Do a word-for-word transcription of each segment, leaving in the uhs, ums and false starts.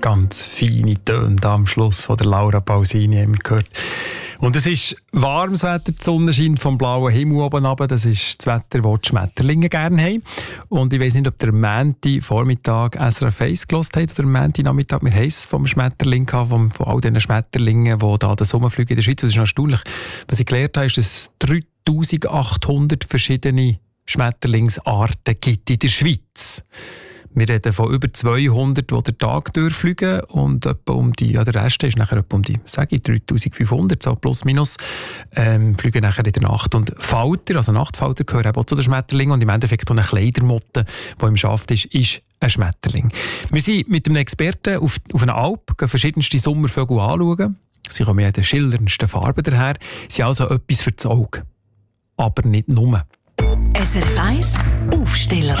Ganz feine Töne da am Schluss von der Laura Pausini haben wir gehört. Und es ist warmes Wetter, die Sonne scheint vom blauen Himmel oben runter. Das ist das Wetter, das die Schmetterlinge gerne haben. Und ich weiss nicht, ob der Mänti Vormittag S R F eins gehört hat oder Mänti Nachmittag. Wir haben es vom Schmetterling gehabt, von, von all diesen Schmetterlingen, die da das rumfliegen in der Schweiz. Das ist noch erstaunlich. Was ich gelernt habe, ist, dass es dreitausendachthundert verschiedene Schmetterlingsarten gibt in der Schweiz. Wir reden von über zweihundert, die den Tag durchfliegen und etwa um die, ja, der Rest ist nachher etwa um die, sage ich, dreitausendfünfhundert, so plus minus, ähm, fliegen nachher in der Nacht. Und Falter, also Nachtfalter, gehören eben auch zu den Schmetterlingen und im Endeffekt auch eine Kleidermotte, die im Schaft ist, ist ein Schmetterling. Wir sind mit einem Experten auf, auf einer Alp, gehen verschiedenste Sommervögel anschauen. Sie kommen in den schillerndsten Farben daher. Sie haben also etwas für das Auge. Aber nicht nur. S R F eins Aufsteller.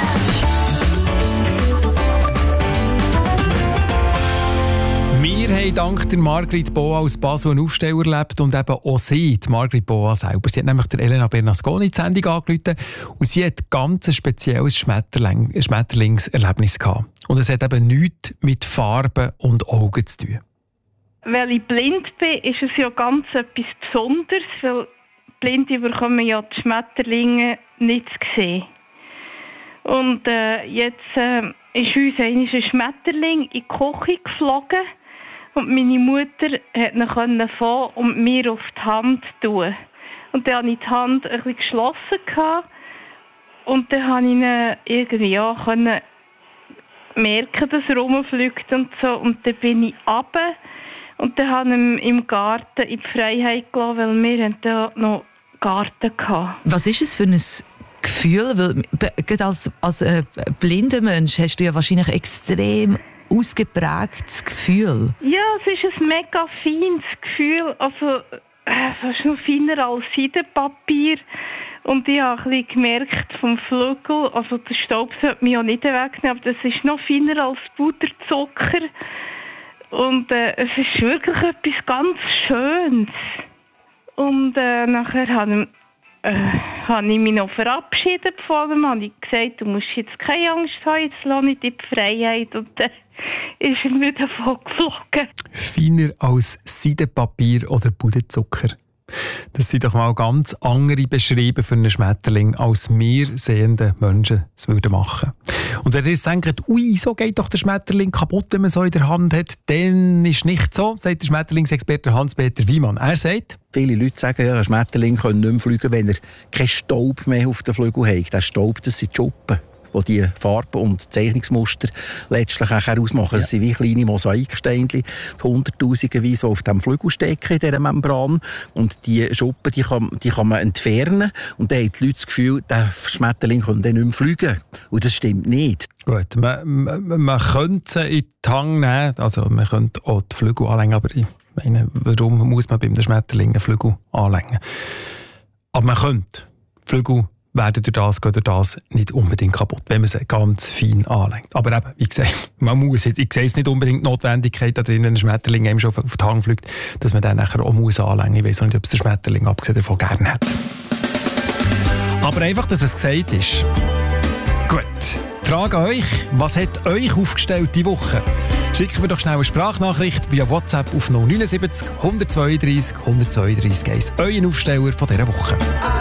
Wir haben dank der Margrit Boa aus Basel einen Aufsteller erlebt und eben auch sie, die Margrit Boa selber. Sie hat nämlich der Elena Bernasconi die Sendung angerufen und sie hat ganz ein spezielles Schmetterling, Schmetterlingserlebnis gehabt. Und es hat eben nichts mit Farben und Augen zu tun. Weil ich blind bin, ist es ja ganz etwas Besonderes, weil Blinde bekommen ja die Schmetterlinge nicht zu sehen. Und äh, jetzt äh, ist uns ein Schmetterling in die Küche geflogen. Und meine Mutter hat ihn fangen und mir auf die Hand tun. Und dann hatte ich die Hand ein bisschen geschlossen gehabt. Und dann konnte ich ihn irgendwie ja, können merken, dass er rumfliegt und so. Und dann bin ich runter. Und dann habe ich ihn im Garten in die Freiheit gelassen, weil wir haben da noch Garten hatten. Was ist es für ein Gefühl? Weil, als, als äh, blinder Mensch hast du ja wahrscheinlich extrem ausgeprägtes Gefühl. Ja, es ist ein mega feines Gefühl. Also, es ist noch feiner als Seidenpapier. Und ich habe ein bisschen gemerkt vom Flügel, also der Staub sollte mich ja nicht wegnehmen, aber das ist noch feiner als Puderzucker. Und äh, es ist wirklich etwas ganz Schönes. Und äh, nachher habe ich, äh, habe ich mich noch verabschiedet von ihm, habe ich gesagt, du musst jetzt keine Angst haben, jetzt lasse ich dir die Freiheit. Und dann äh, ist er mir davon geflogen. Feiner als Seidenpapier oder Puderzucker. Das sind doch mal ganz andere beschrieben für einen Schmetterling, als wir sehende Menschen es würden machen. Und wenn ihr jetzt denkt, ui, so geht doch der Schmetterling kaputt, wenn man so in der Hand hat, dann ist es nicht so, sagt der Schmetterlingsexperte Hans-Peter Wiemann. Er sagt, viele Leute sagen, ja, ein Schmetterling kann nicht mehr fliegen, wenn er keinen Staub mehr auf den Flügel hat. Der Staub, das sind die Schuppen, die die Farben und Zeichnungsmuster letztlich auch ausmachen. Das ja. sind wie kleine Mosaiksteinchen, hunderttausendenweise auf dem Flügel stecken, in dieser Membran. Und die Schuppen, die kann, die kann man entfernen. Und dann haben die Leute das Gefühl, der Schmetterling kann dann nicht mehr fliegen. Und das stimmt nicht. Gut, man, man, man könnte sie in die Hand nehmen, also man könnte auch die Flügel anlegen, aber ich meine, warum muss man beim Schmetterling einen Flügel anlegen? Aber man könnte Flügel werden durch das, geht durch das nicht unbedingt kaputt, wenn man sie ganz fein anlegt. Aber eben, wie gesagt, man muss, ich sehe es nicht unbedingt die Notwendigkeit da drin, wenn ein Schmetterling eben schon auf, auf die Hand fliegt, dass man den nachher auch muss anlegen muss. Ich weiss nicht, ob es der Schmetterling abgesehen davon gerne hat. Aber einfach, dass es gesagt ist. Gut, Frage an euch, was hat euch aufgestellt diese Woche? Schicken wir doch schnell eine Sprachnachricht via WhatsApp auf null neun sieben eins, eins zwei drei, eins zwei drei eins. Euren Aufsteller von dieser Woche.